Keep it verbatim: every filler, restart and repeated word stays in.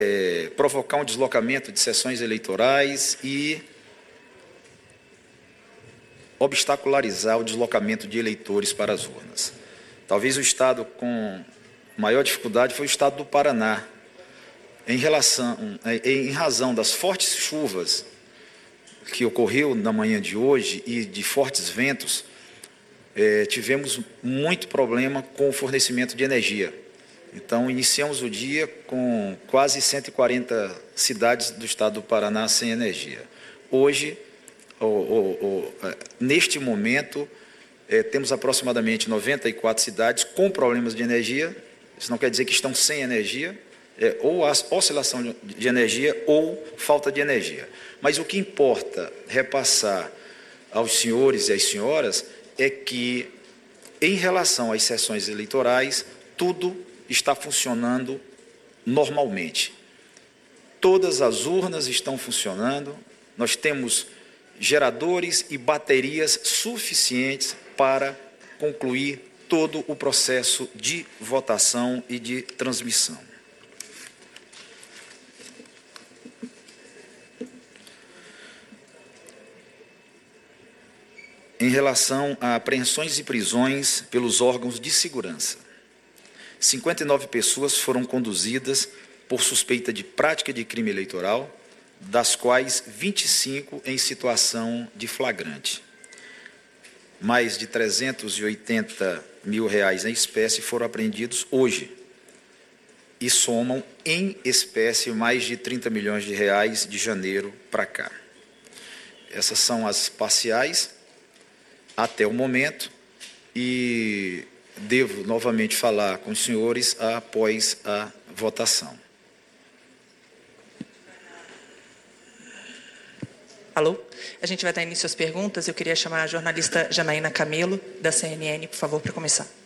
é, provocar um deslocamento de sessões eleitorais e obstacularizar o deslocamento de eleitores para as urnas. Talvez o estado com maior dificuldade foi o estado do Paraná, em, relação, em razão das fortes chuvas que ocorreu na manhã de hoje e de fortes ventos, é, tivemos muito problema com o fornecimento de energia. Então, iniciamos o dia com quase cento e quarenta cidades do estado do Paraná sem energia. Hoje, o, o, o, neste momento, é, temos aproximadamente noventa e quatro cidades com problemas de energia. Isso não quer dizer que estão sem energia, é, ou a oscilação de, de energia ou falta de energia. Mas o que importa repassar aos senhores e às senhoras é que, em relação às sessões eleitorais, tudo está funcionando normalmente. Todas as urnas estão funcionando, nós temos geradores e baterias suficientes para concluir todo o processo de votação e de transmissão. Em relação a apreensões e prisões pelos órgãos de segurança, cinquenta e nove pessoas foram conduzidas por suspeita de prática de crime eleitoral, das quais vinte e cinco em situação de flagrante. Mais de trezentos e oitenta mil reais em espécie foram apreendidos hoje e somam em espécie mais de trinta milhões de reais de janeiro para cá. Essas são as parciais até o momento e devo novamente falar com os senhores após a votação. Alô? A gente vai dar início às perguntas. Eu queria chamar a jornalista Janaína Camelo, da C N N, por favor, para começar.